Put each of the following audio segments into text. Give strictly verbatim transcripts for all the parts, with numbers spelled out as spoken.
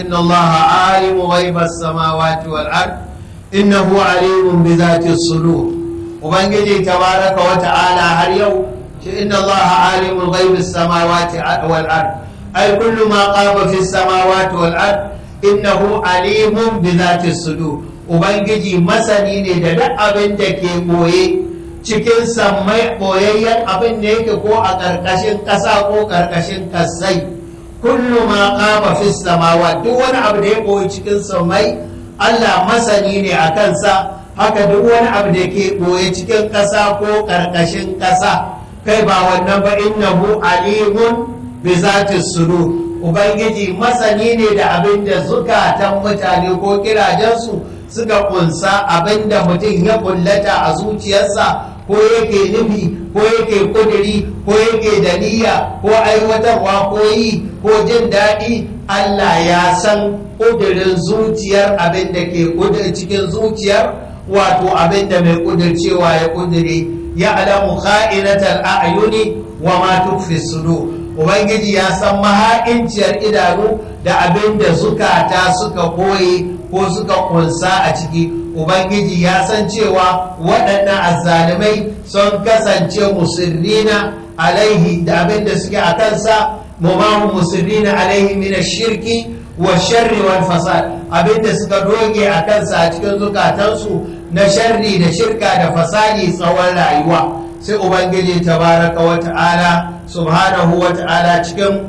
إن الله عالم غيب السماوات والأرض إنه عليم بذات الصدور وبنجي تبارك وتعالى هل يوم إن الله عالم غيب السماوات والأرض أي كل ما قام في السماوات والأرض إنه عليم بذات الصدور وبنجي مسني ne da duk abin da ke boye cikin sammai boyayyen abin da yake ko a ƙarƙashin ƙasa ko ƙarƙashin ƙasai kullu ma qama fi samawat duk wani abu da ya koyi cikin samai Allah masani ne a kansa haka duk wani abu da ke koyi cikin ƙasa ko ƙarƙashin ƙasa kai ba wannan ba innahu alimun bi zati sudur ubangiji masani ne da abin da zukatan mutane ko kirajensu suka kunsa abin da mutum ya kullata a zuciyarsa ko yake nufi ko yake kudiri ko yake da niyya ko aiwatarwa ko yi ko jin daɗi Allah ya san kudirin zuciyar abin da ke kudir cikin zuciyar wato abin da mai kudircewa ya kudire ya alamu kha'inatal a'yuni wa ma tukfi sudur ubangiji ya san maha'inciyar idanu da abin da zukata suka koyi ko suka kunsa a ciki ubangiji ya san cewa waɗannan azzalimai sun kasance musirrina alaihi da abin da suke a kansa mumahu musirrina alaihi min shirki wa sharri wal fasad abin da suka doge a kansa a cikin zukatansu na sharri da shirka da fasadi tsawon rayuwa sai ubangiji tabaraka wa ta'ala subhanahu wa ta'ala cikin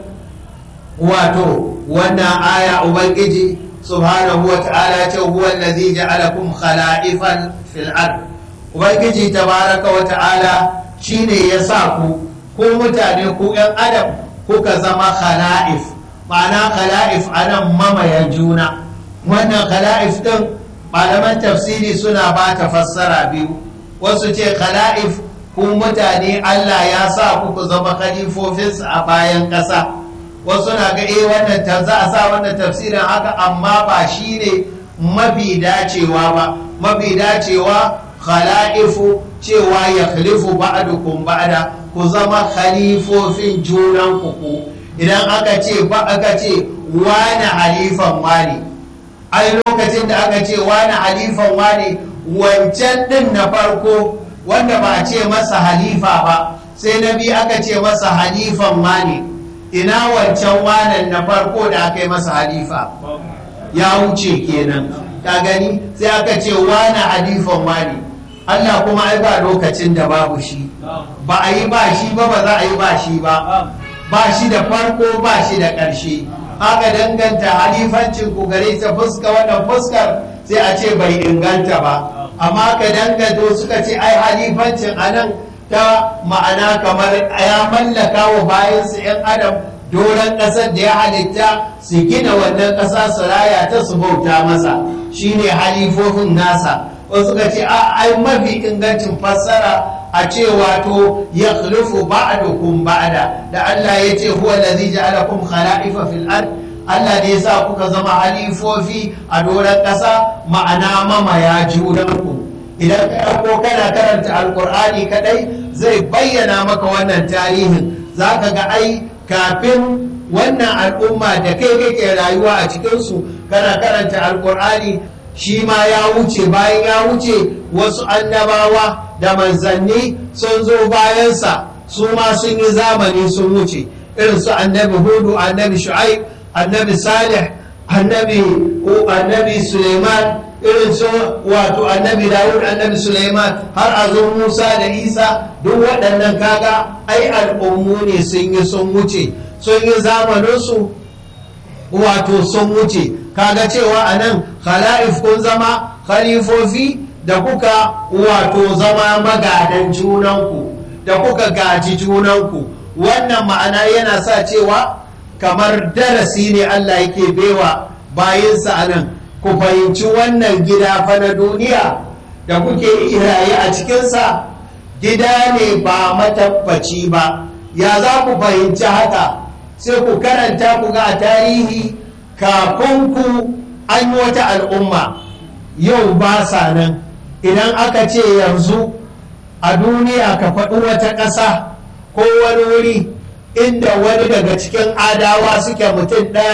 wato wannan aya ubangiji subhanahu wa ta'ala ce huwa allazi ja'alakum khala'ifan fil ard ubangiji tabaraka wa ta'ala shine ya sa ku ko mutane ku yan adam kuka zama khala'if ma'ana khala'if anan mamayan juna wannan khala'if din malaman tafsiri suna ba ta fassara biyu wasu ce khala'if ku mutane Allah ya sa ku ku zama khalifofinsa a bayan ƙasa wasu na ga eh wannan za a sa wannan tafsirin haka amma ba shi ne mafi dacewa ba mafi dacewa khala'ifu cewa ya khalifu ba'dukum ba'da ku zama khalifofin junan ku idan aka ce ba aka ce wani halifan wani ai lokacin da aka ce wani halifan wani wancan din na farko wanda ba a ce masa halifa ba sai na biyu aka ce masa halifan wani ina wancan wanan na farko da aka yi masa halifa ya wuce kenan ka gani sai aka ce wani halifan wani Allah kuma ai ba lokacin da babu shi ba a yi ba shi ba ba za a yi ba shi ba ba shi da farko ba shi da ƙarshe aka danganta halifancin ku gare ta fuska wannan fuskar sai a ce bai inganta ba amma ka danganta suka ce ai halifancin anan ta ma'ana kamar ya mallaka wa bayansu 'yan adam doron ƙasar da ya halitta su gina wannan ƙasa su raya ta su bauta masa shine halifofin nasa wasu suka ce ai mafi ingancin fassara a ce wato ya khulufu ba'dukum ba'da da Allah ya ce huwa allazi ja'alakum khala'ifa fil ard Allah ne yasa kuka zama halifofi a doron ƙasa ma'ana mamaya junanku idan ka ɗauko kana karanta alkur'ani kadai zai bayyana maka wannan tarihin za ka ga ai kafin wannan al'umma da kai kake rayuwa a cikinsu kana karanta alkur'ani shi ma ya wuce bayan ya wuce wasu annabawa da manzanni sun zo bayansa su ma sun yi zamani sun wuce irin su annabi hudu annabi shu'aib annabi salih annabi ko annabi suleiman irin su wato annabi dawud annabi suleiman har a zo musa da isa duk waɗannan kaga ai al'ummu ne sun yi sun wuce sun yi zamaninsu wato sun wuce kaga cewa a nan khala'if kun zama khalifofi da kuka wato zama magadan junanku da kuka gaji junanku wannan ma'ana yana sa cewa kamar darasi ne Allah yake baiwa bayinsa a nan ku fahimci wannan gida fa na duniya da kuke iraye a cikinsa gida ne ba matabbaci ba ya za ku fahimci haka sai ku karanta ku ga tarihi kafin ku an yi wata al'umma yau ba sa nan idan aka ce yanzu a duniya ka faɗi wata ƙasa ko wani wuri inda wani daga cikin adawa suke mutum ɗaya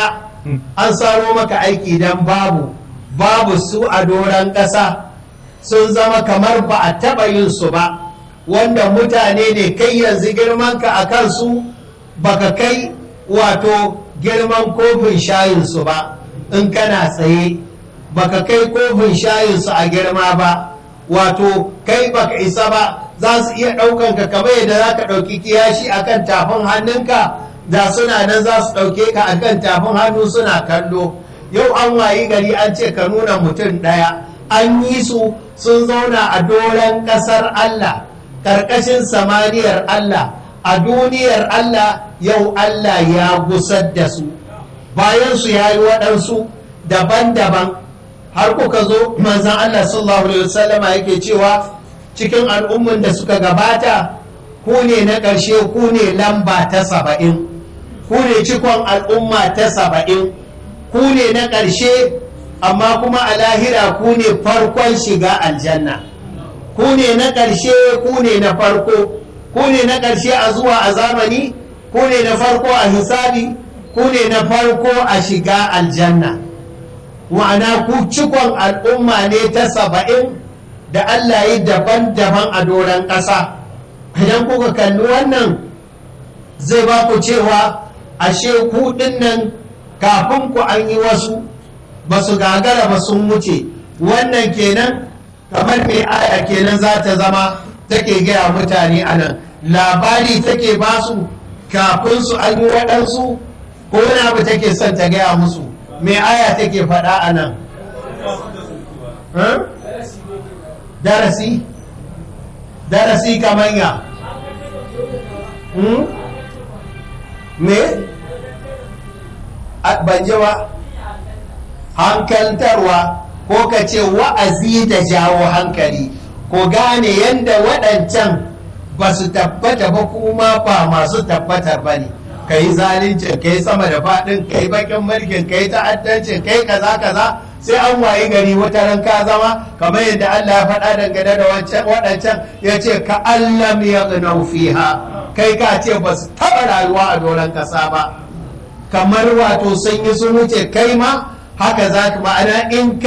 an saro maka aiki dan babu babu su a doron ƙasa, sun zama kamar ba a taɓa yin su ba, wanda mutane ne kai yanzu girmanka a kansu baka kai wato girman kofin shayinsu ba, in kana tsaye baka kai kofin shayinsu a girma ba, wato kai baka isa ba, za su iya ɗaukan ka kamar yadda za ka ɗauki kiyashi a kan tafin hannunka, da suna nan za su ɗauke ka a kan tafin hannu suna kallo. Yau an wayi gari an ce ka nuna mutum ɗaya, an yi su sun zauna a doron ƙasar Allah, ƙarƙashin samaniyar Allah, a duniyar Allah. Yau Allah ya gusar da su, bayan su ya yi waɗansu daban-daban, har kuka zo manzan Allah sallallahu alaihi wasallama yake cewa cikin al'umman da suka gabata ku ne na ƙarshe, ku ne lamba ta saba'in, ku ne cikon al'umma ta saba'in, ku ne na ƙarshe, amma kuma a lahira ku ne farkon shiga aljanna, ku ne na ƙarshe, ku ne na farko, ku ne na ƙarshe a zuwa a zamani, ku ne na farko a hisabi, ku ne na farko a shiga aljanna. Ma'ana ku cikon al'umma ne ta saba'in da Allah yi daban-daban a doron ƙasa. Idan kuka kalli wannan zai ba ku cewa ashe ku nan kafin ku an yi wasu ba su gagara ba sun wuce. Wannan kenan kamar mai aya kenan za ta zama take gaya mutane a nan, labari take ba su kafin su an yi waɗansu, ko wani abu take son ta gaya musu. Mai aya take faɗa a nan? Darasi? Darasi kamar ya? Me? Ban ji ba? Hankaltarwa, ko ka ce wa'azi da jawo hankali, ko gane yadda waɗancan ba su tabbata ba kuma ba masu tabbatar ba ne. Ka yi zalincin, ka yi sama da faɗin, ka yi bakin mulkin, ka yi ta'addancin, ka yi kaza kaza, sai an wayi gari wata ran ka zama kamar yadda Allah ya faɗa dangane da wancan waɗancan, ya ce ka allam ya fiha, kai ka ce ba su taɓa rayuwa a doron ƙasa ba, kamar wato sun yi sun wuce, kai ma haka za ka, ma'ana in ka